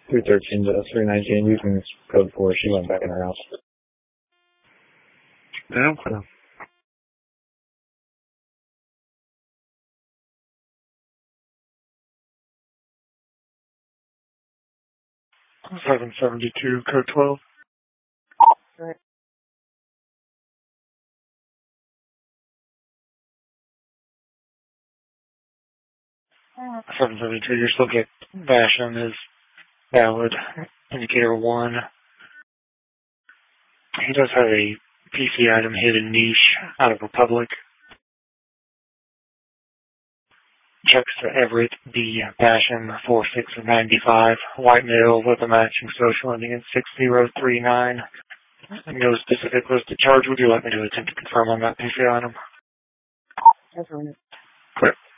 313 to 319 using code 4. She went back in her house. No? No. $772, code 12. Right. 772, your still get Basham is valid. Indicator 1. He does have a PC item hidden niche out of Republic. Checks to Everett D. Basham 4695. White male with a matching social ending in 6039. No specific listed charge. Would you like me to attempt to confirm on that PC item? That's right. Clear.